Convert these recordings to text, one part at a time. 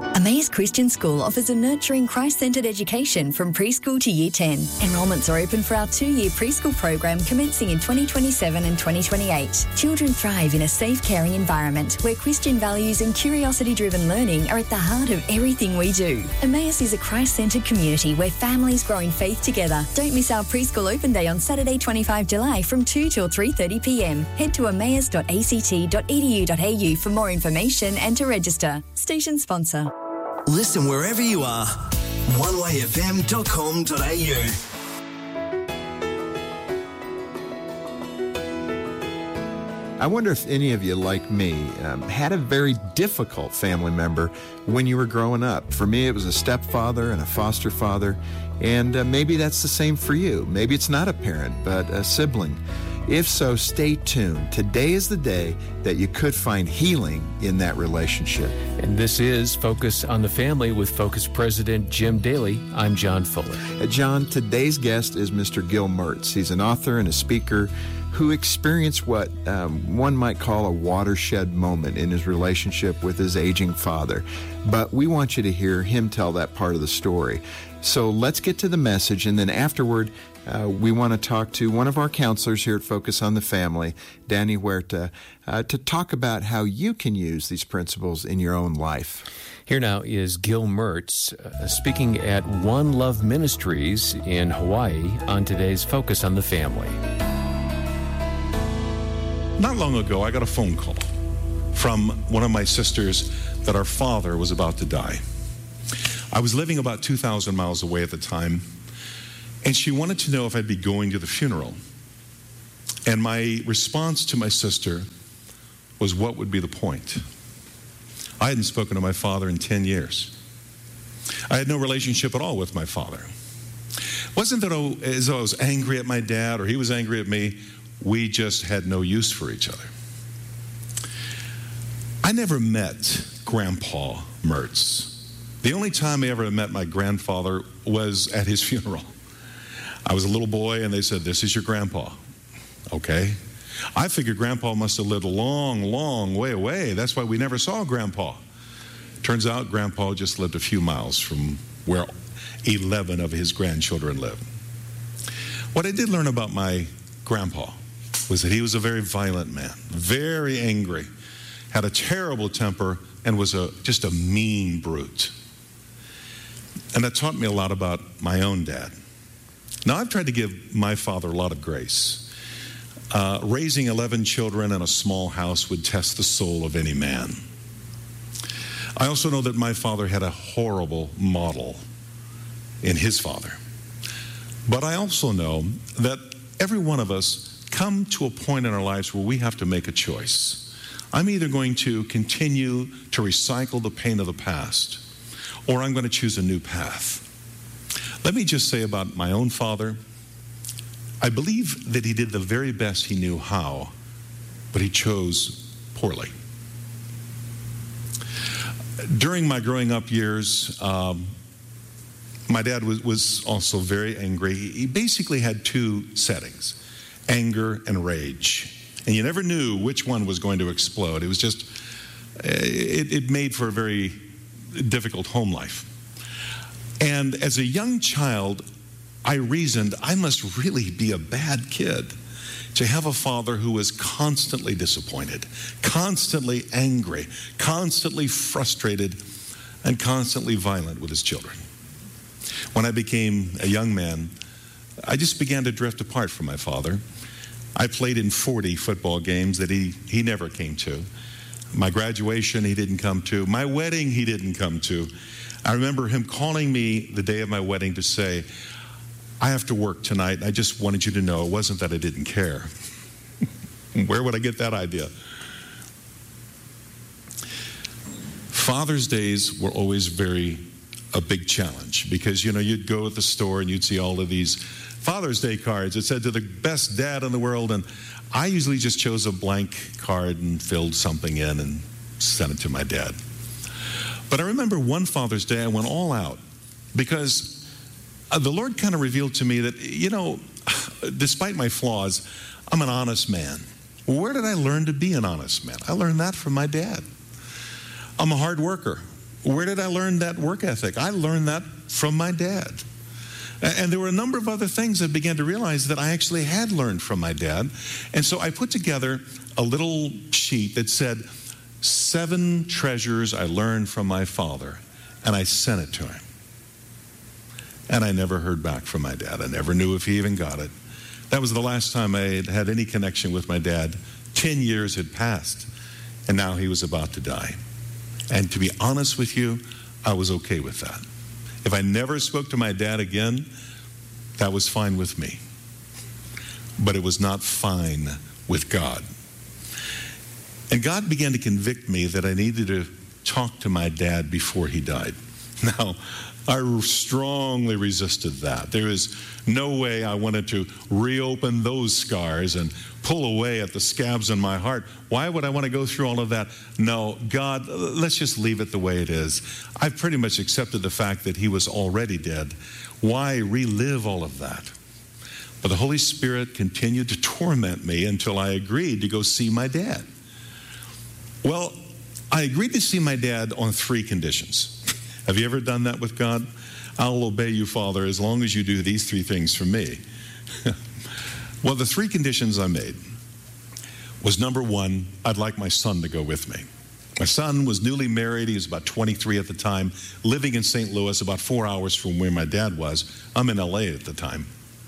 Emmaus Christian School offers a nurturing, Christ-centred education from preschool to Year 10. Enrolments are open for our 2-year preschool program commencing in 2027 and 2028. Children thrive in a safe, caring environment where Christian values and curiosity-driven learning are at the heart of everything we do. Emmaus is a Christ-centred community where families grow in faith together. Don't miss our preschool open day on Saturday, 25 July from 2 till 3:30 p.m. Head to emmaus.act.edu.au for more information and to register. Station sponsor. Listen wherever you are. onewayfm.com.au. I wonder if any of you, like me, had a very difficult family member when you were growing up. For me, it was a stepfather and a foster father, and maybe that's the same for you. Maybe it's not a parent, but a sibling. If so, stay tuned. Today is the day that you could find healing in that relationship. And this is Focus on the Family with Focus President Jim Daly. I'm John Fuller. John, today's guest is Mr. Gil Mertz. He's an author and a speaker who experienced what one might call a watershed moment in his relationship with his aging father. But we want you to hear him tell that part of the story. So let's get to the message, and then afterward, we want to talk to one of our counselors here at Focus on the Family, Danny Huerta, to talk about how you can use these principles in your own life. Here now is Gil Mertz speaking at One Love Ministries in Hawaii on today's Focus on the Family. Not long ago, I got a phone call from one of my sisters that our father was about to die. I was living about 2,000 miles away at the time, and she wanted to know if I'd be going to the funeral. And my response to my sister was, what would be the point? I hadn't spoken to my father in 10 years. I had no relationship at all with my father. It wasn't that as though I was angry at my dad or he was angry at me. We just had no use for each other. I never met Grandpa Mertz. The only time I ever met my grandfather was at his funeral. I was a little boy and they said, "This is your grandpa." Okay. I figured Grandpa must have lived a long, long way away. That's why we never saw Grandpa. Turns out Grandpa just lived a few miles from where 11 of his grandchildren live. What I did learn about my grandpa was that he was a very violent man, very angry, had a terrible temper, and was just a mean brute. And that taught me a lot about my own dad. Now, I've tried to give my father a lot of grace. Raising 11 children in a small house would test the soul of any man. I also know that my father had a horrible model in his father. But I also know that every one of us come to a point in our lives where we have to make a choice. I'm either going to continue to recycle the pain of the past, or I'm going to choose a new path. Let me just say about my own father, I believe that he did the very best he knew how, but he chose poorly. During my growing up years, my dad was also very angry. He basically had two settings, anger and rage. And you never knew which one was going to explode. It was just, it made for a very difficult home life. And as a young child, I reasoned I must really be a bad kid to have a father who was constantly disappointed, constantly angry, constantly frustrated, and constantly violent with his children. When I became a young man, I just began to drift apart from my father. I played in 40 football games that he never came to. My graduation, he didn't come to. My wedding, he didn't come to. I remember him calling me the day of my wedding to say, "I have to work tonight. I just wanted you to know it wasn't that I didn't care." Where would I get that idea? Father's Days were always a big challenge because, you'd go at the store and you'd see all of these Father's Day cards. It said to the best dad in the world, and I usually just chose a blank card and filled something in and sent it to my dad. But I remember one Father's Day I went all out because the Lord kind of revealed to me that, despite my flaws, I'm an honest man. Where did I learn to be an honest man? I learned that from my dad. I'm a hard worker. where did I learn that work ethic? I learned that from my dad. And there were a number of other things I began to realize that I actually had learned from my dad. And so I put together a little sheet that said, 7 treasures I learned from my father. And I sent it to him. And I never heard back from my dad. I never knew if he even got it. That was the last time I had any connection with my dad. 10 years had passed, and now he was about to die. And to be honest with you, I was okay with that. If I never spoke to my dad again, that was fine with me. But it was not fine with God. And God began to convict me that I needed to talk to my dad before he died. Now, I strongly resisted that. There is no way I wanted to reopen those scars and pull away at the scabs in my heart. Why would I want to go through all of that? No, God, let's just leave it the way it is. I've pretty much accepted the fact that he was already dead. Why relive all of that? But the Holy Spirit continued to torment me until I agreed to go see my dad. Well, I agreed to see my dad on 3 conditions. Have you ever done that with God? I'll obey you, Father, as long as you do these 3 things for me. Well, the 3 conditions I made was, number 1, I'd like my son to go with me. My son was newly married. He was about 23 at the time, living in St. Louis, about 4 hours from where my dad was. I'm in LA at the time.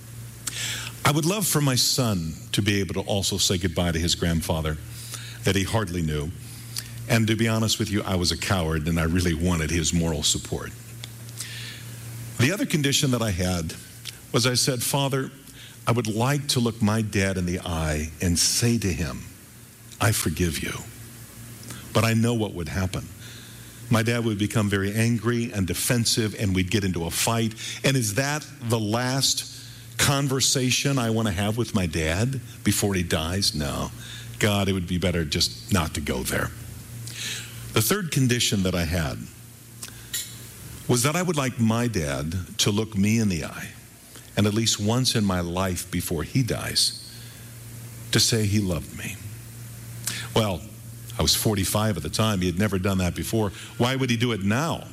I would love for my son to be able to also say goodbye to his grandfather that he hardly knew. And to be honest with you, I was a coward, and I really wanted his moral support. The other condition that I had was I said, Father, I would like to look my dad in the eye and say to him, I forgive you. But I know what would happen. My dad would become very angry and defensive, and we'd get into a fight. And is that the last conversation I want to have with my dad before he dies? No. God, it would be better just not to go there. The third condition that I had was that I would like my dad to look me in the eye, and at least once in my life before he dies, to say he loved me. Well, I was 45 at the time. He had never done that before. Why would he do it now?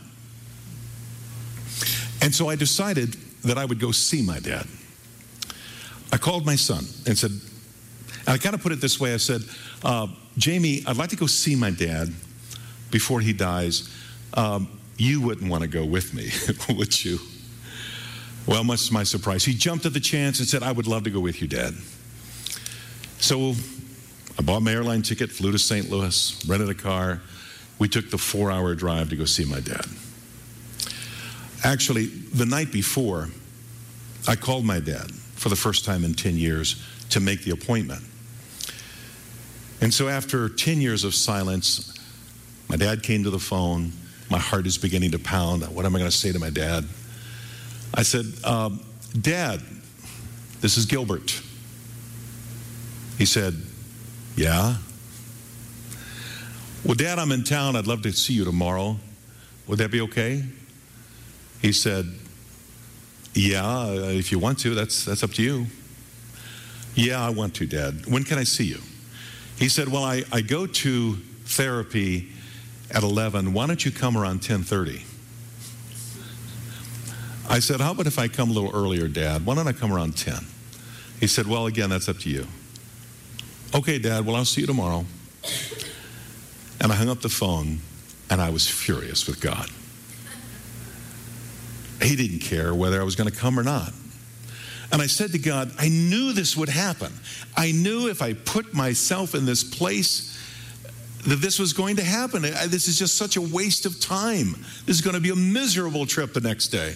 And so I decided that I would go see my dad. I called my son and said, and I kind of put it this way. I said, Jamie, I'd like to go see my dad before he dies. You wouldn't want to go with me, would you? Well, much to my surprise, he jumped at the chance and said, I would love to go with you, Dad. So I bought my airline ticket, flew to St. Louis, rented a car. We took the 4-hour drive to go see my dad. Actually, the night before, I called my dad for the first time in 10 years to make the appointment. And so after 10 years of silence, my dad came to the phone. My heart is beginning to pound. What am I going to say to my dad? I said, Dad, this is Gilbert. He said, yeah? Well, Dad, I'm in town. I'd love to see you tomorrow. Would that be okay? He said, yeah, if you want to, that's up to you. Yeah, I want to, Dad. When can I see you? He said, well, I go to therapy at 11. Why don't you come around 10:30? I said, how about if I come a little earlier, Dad? Why don't I come around 10? He said, well, again, that's up to you. Okay, Dad, well, I'll see you tomorrow. And I hung up the phone, and I was furious with God. He didn't care whether I was going to come or not. And I said to God, I knew this would happen. I knew if I put myself in this place that this was going to happen. This is just such a waste of time. This is going to be a miserable trip the next day.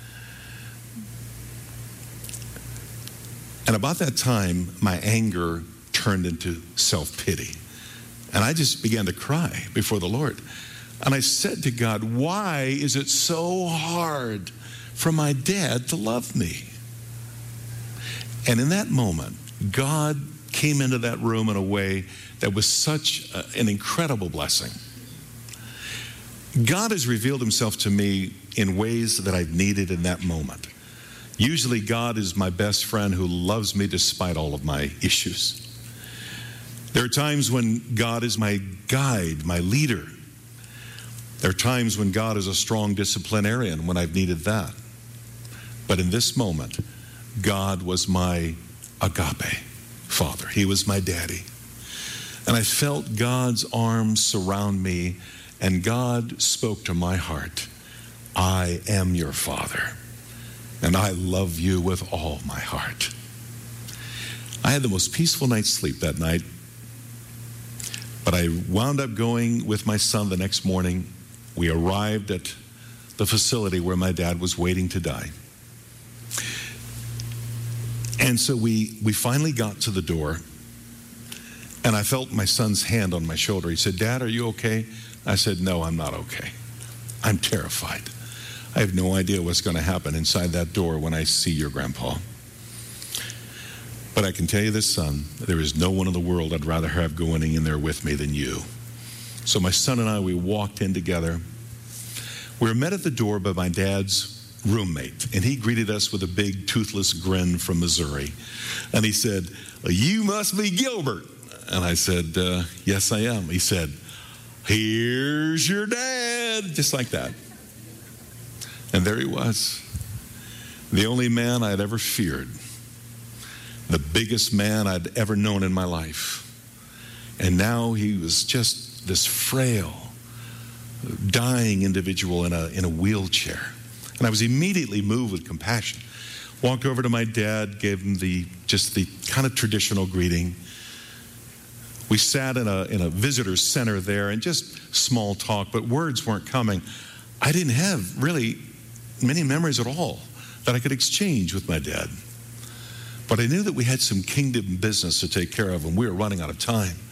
And about that time, my anger turned into self-pity. And I just began to cry before the Lord. And I said to God, why is it so hard for my dad to love me? And in that moment, God came into that room in a way that was such an incredible blessing. God has revealed himself to me in ways that I've needed in that moment. Usually God is my best friend who loves me despite all of my issues. There are times when God is my guide, my leader. There are times when God is a strong disciplinarian when I've needed that. But in this moment, God was my agape father. He was my daddy. And I felt God's arms surround me, and God spoke to my heart, I am your father, and I love you with all my heart. I had the most peaceful night's sleep that night, but I wound up going with my son the next morning. We arrived at the facility where my dad was waiting to die. And so we finally got to the door, and I felt my son's hand on my shoulder. He said, Dad, are you okay? I said, no, I'm not okay. I'm terrified. I have no idea what's going to happen inside that door when I see your grandpa. But I can tell you this, son, there is no one in the world I'd rather have going in there with me than you. So my son and I, we walked in together. We were met at the door by my dad's roommate, and he greeted us with a big toothless grin from Missouri. And he said, you must be Gilbert. And I said, yes, I am. He said, here's your dad, just like that. And there he was, the only man I'd ever feared, the biggest man I'd ever known in my life. And now he was just this frail, dying individual in a wheelchair. And I was immediately moved with compassion. Walked over to my dad, gave him the kind of traditional greeting. We sat in a visitor center there and just small talk, but words weren't coming. I didn't have really many memories at all that I could exchange with my dad. But I knew that we had some kingdom business to take care of, and we were running out of time.